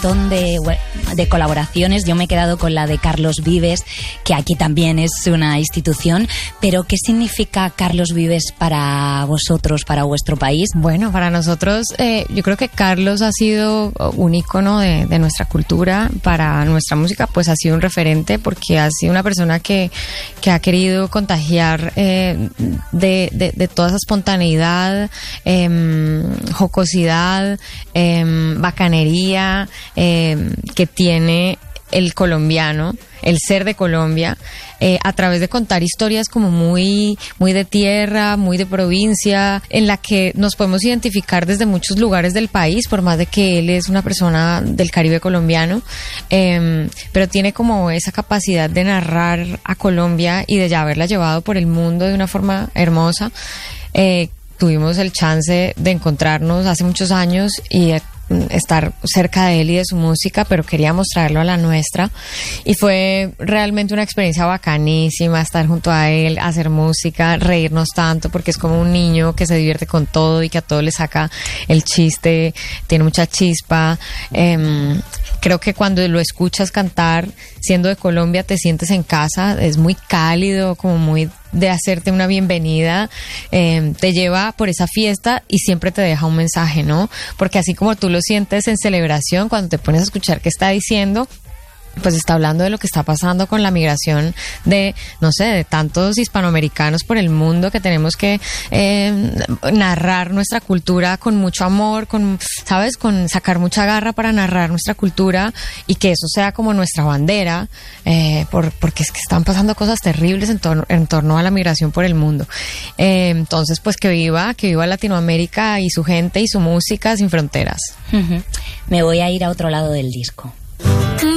montón de colaboraciones. Yo me he quedado con la de Carlos Vives, que aquí también es una institución. Pero ¿qué significa Carlos Vives para vosotros, para vuestro país? Bueno, para nosotros, yo creo que Carlos ha sido un ícono de nuestra cultura. Para nuestra música, pues ha sido un referente, porque ha sido una persona que ha querido contagiar de toda esa espontaneidad, jocosidad, bacanería que tiene el colombiano, el ser de Colombia, a través de contar historias como muy de tierra, muy de provincia, en la que nos podemos identificar desde muchos lugares del país, por más de que él es una persona del Caribe colombiano, pero tiene como esa capacidad de narrar a Colombia y de ya haberla llevado por el mundo de una forma hermosa. Tuvimos el chance de encontrarnos hace muchos años y estar cerca de él y de su música, pero queríamos traerlo a la nuestra, y fue realmente una experiencia bacanísima estar junto a él, hacer música, reírnos tanto, porque es como un niño que se divierte con todo y que a todo le saca el chiste, tiene mucha chispa. Creo que cuando lo escuchas cantar, siendo de Colombia, te sientes en casa, es muy cálido, como muy de hacerte una bienvenida, te lleva por esa fiesta y siempre te deja un mensaje, ¿no? Porque así como tú lo sientes en celebración, cuando te pones a escuchar qué está diciendo, pues está hablando de lo que está pasando con la migración de, no sé, de tantos hispanoamericanos por el mundo, que tenemos que narrar nuestra cultura con mucho amor, ¿sabes? Con sacar mucha garra para narrar nuestra cultura, y que eso sea como nuestra bandera, porque es que están pasando cosas terribles en torno a la migración por el mundo. Entonces, pues que viva Latinoamérica y su gente y su música sin fronteras. Me voy a ir a otro lado del disco.